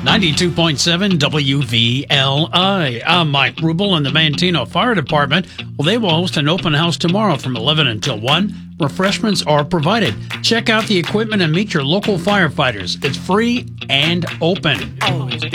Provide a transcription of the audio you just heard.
92.7 WVLI. I'm Mike Rubel in the Manteno Fire Department. Well, they will host an open house tomorrow from 11 until 1. Refreshments are provided. Check out the equipment and meet your local firefighters. It's free and open. Always